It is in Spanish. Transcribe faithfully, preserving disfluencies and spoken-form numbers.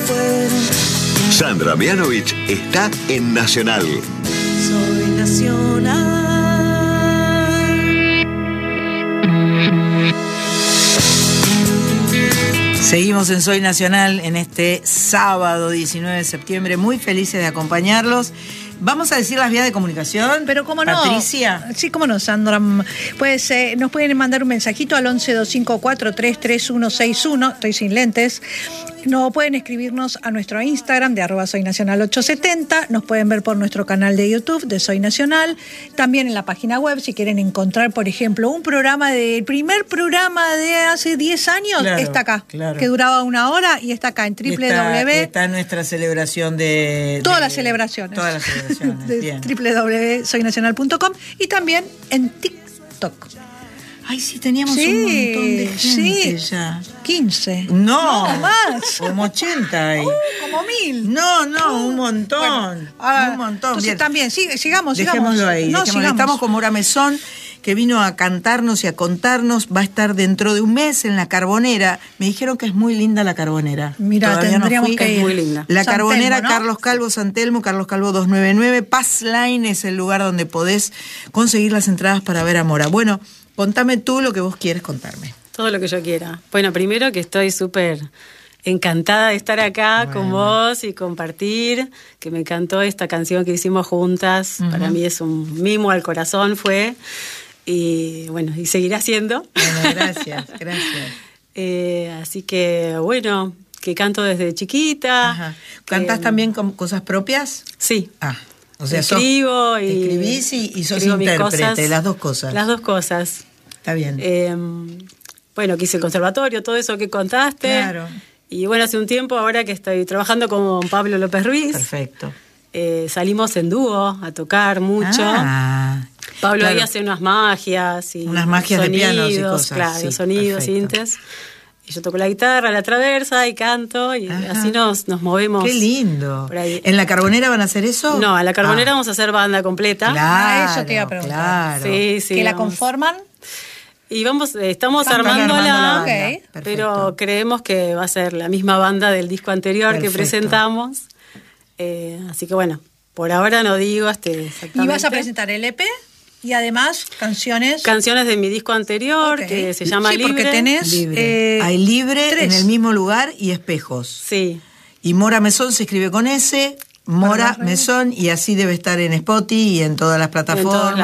Sandra Mianovich está en Nacional. Soy Nacional. Seguimos en Soy Nacional en este sábado diecinueve de septiembre, muy felices de acompañarlos. Vamos a decir las vías de comunicación. Pero cómo no. Patricia. Sí, cómo no, Sandra. Pues eh, nos pueden mandar un mensajito al once dos cinco cuatro tres tres uno seis uno. Estoy sin lentes. No pueden escribirnos a nuestro Instagram de arroba Soy Nacional ochocientos setenta. Nos pueden ver por nuestro canal de YouTube de Soy Nacional. También en la página web, si quieren encontrar, por ejemplo, un programa de, el primer programa de hace diez años, Claro, está acá. claro. Que duraba una hora y está acá en Y www. está, está nuestra celebración de... Todas de- las celebraciones. Todas las celebraciones, de bien. doble u doble u doble u punto soy nacional punto com y también en TikTok. Ay, sí, teníamos Sí, un montón de gente sí. ya. quince. No, No, más. Como ochenta hay. Uh, como mil. No, no, un Uh, montón. bueno, ah, un montón. Entonces Bien. también, sí, sigamos, sigamos. Dejémoslo ahí. No, dejémoslo. sigamos. Estamos con Mora Mesón, que vino a cantarnos y a contarnos. Va a estar dentro de un mes en La Carbonera. Me dijeron que es muy linda La Carbonera. Mira, Todavía tendríamos fui. que ir. Es muy linda. La San Carbonera, Telmo, ¿no? Carlos Calvo, San Telmo, Carlos Calvo doscientos noventa y nueve. Pass Line es el lugar donde podés conseguir las entradas para ver a Mora. Bueno, contame tú lo que vos quieres contarme. Todo lo que yo quiera. Bueno, primero que estoy súper encantada de estar acá Bueno. con vos y compartir, que me encantó esta canción que hicimos juntas. Ujú. Para mí es un mimo al corazón, fue. Y bueno, y seguirá siendo. Bueno, gracias, gracias. Eh, así que, bueno, que canto desde chiquita. Ajá. ¿Cantás que- también con cosas propias? Sí. Ah, o sea, sos- escribo y... escribís y, y sos escribo mis intérprete, cosas. las dos cosas. Las dos cosas. Está bien. Eh, bueno, que hice el conservatorio, todo eso que contaste. Claro. Y bueno, hace un tiempo, ahora que estoy trabajando con Pablo López Ruiz, Perfecto. eh, salimos en dúo a tocar mucho. Ah, Pablo claro. ahí hace unas magias y Unas magias de sonidos, pianos y cosas, claro, sí, sonidos, perfecto. sintes. Y yo toco la guitarra, la traversa y canto y Ajá. así nos, nos movemos. Qué lindo. por ahí. ¿En La Carbonera van a hacer eso? No, a la Carbonera Ah, vamos a hacer banda completa. Claro, Ah, eso te iba a preguntar. Claro. Sí, sí. ¿Que la vamos. conforman? Y vamos, eh, estamos Están armando armándola, la banda. Ok. Perfecto. pero creemos que va a ser la misma banda del disco anterior Perfecto. que presentamos. Eh, así que bueno, por ahora no digo este exactamente. Y vas a presentar el E P y además canciones. Canciones de mi disco anterior, Ok. que se llama Sí, Libre. porque tenés Libre. eh, Hay libre tres. en el mismo lugar y espejos. Sí. Y Mora Mesón se escribe con S, Mora Para la red. Mesón, y así debe estar en Spotify y en todas las plataformas. todos